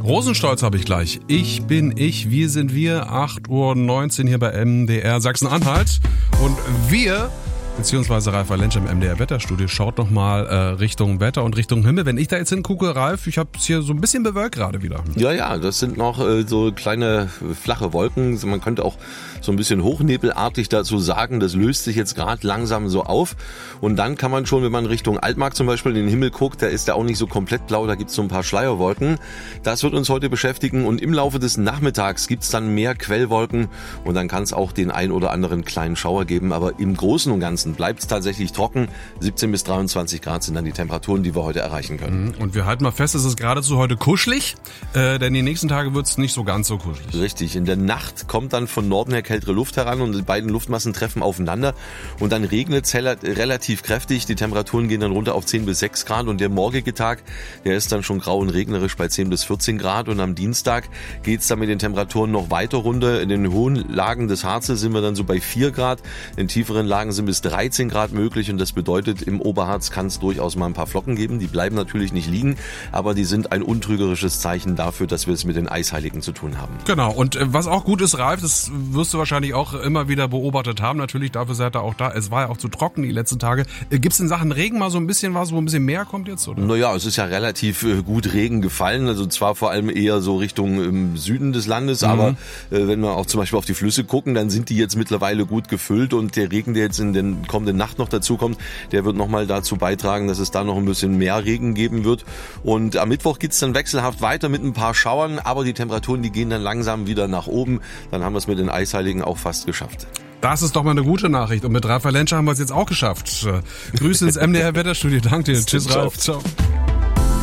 Rosenstolz habe ich gleich. Ich bin ich, wir sind wir. 8:19 Uhr hier bei MDR Sachsen-Anhalt. Und wir, beziehungsweise Ralf Valensch im MDR Wetterstudio, schaut nochmal Richtung Wetter und Richtung Himmel. Wenn ich da jetzt hingucke, Ralf, ich habe es hier so ein bisschen bewölkt gerade wieder. Ja, das sind noch so kleine flache Wolken. Man könnte auch so ein bisschen hochnebelartig dazu sagen, das löst sich jetzt gerade langsam so auf. Und dann kann man schon, wenn man Richtung Altmark zum Beispiel in den Himmel guckt, da ist der auch nicht so komplett blau, da gibt es so ein paar Schleierwolken. Das wird uns heute beschäftigen und im Laufe des Nachmittags gibt es dann mehr Quellwolken und dann kann es auch den ein oder anderen kleinen Schauer geben. Aber im Großen und Ganzen bleibt es tatsächlich trocken. 17 bis 23 Grad sind dann die Temperaturen, die wir heute erreichen können. Und wir halten mal fest, es ist geradezu heute kuschelig, denn die nächsten Tage wird es nicht so ganz so kuschelig. Richtig, in der Nacht kommt dann von Norden her kältere Luft heran und die beiden Luftmassen treffen aufeinander und dann regnet es relativ kräftig. Die Temperaturen gehen dann runter auf 10 bis 6 Grad und der morgige Tag, der ist dann schon grau und regnerisch bei 10 bis 14 Grad und am Dienstag geht es dann mit den Temperaturen noch weiter runter. In den hohen Lagen des Harzes sind wir dann so bei 4 Grad, in tieferen Lagen sind bis 13 Grad möglich und das bedeutet, im Oberharz kann es durchaus mal ein paar Flocken geben. Die bleiben natürlich nicht liegen, aber die sind ein untrügerisches Zeichen dafür, dass wir es mit den Eisheiligen zu tun haben. Genau, und was auch gut ist, Ralf, das wirst du wahrscheinlich auch immer wieder beobachtet haben, natürlich, dafür seid ihr auch da. Es war ja auch zu trocken die letzten Tage. Gibt es in Sachen Regen mal so ein bisschen was, wo ein bisschen mehr kommt jetzt? Oder? Naja, es ist ja relativ gut Regen gefallen, also zwar vor allem eher so Richtung im Süden des Landes, aber wenn wir auch zum Beispiel auf die Flüsse gucken, dann sind die jetzt mittlerweile gut gefüllt und der Regen, der jetzt in den kommenden Nacht noch dazu kommt, der wird nochmal dazu beitragen, dass es da noch ein bisschen mehr Regen geben wird. Und am Mittwoch geht's dann wechselhaft weiter mit ein paar Schauern, aber die Temperaturen, die gehen dann langsam wieder nach oben. Dann haben wir es mit den Eisheiligen auch fast geschafft. Das ist doch mal eine gute Nachricht. Und mit Ralf Valensch haben wir es jetzt auch geschafft. Grüße ins MDR Wetterstudio. Danke dir. Tschüss, Ralf. Ciao.